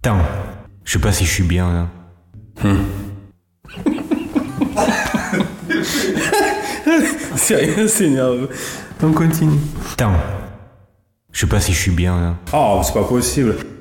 Attends, je sais pas si je suis bien là. Sérieux, c'est nerveux. On continue. Attends, je sais pas si je suis bien là. Oh, c'est pas possible.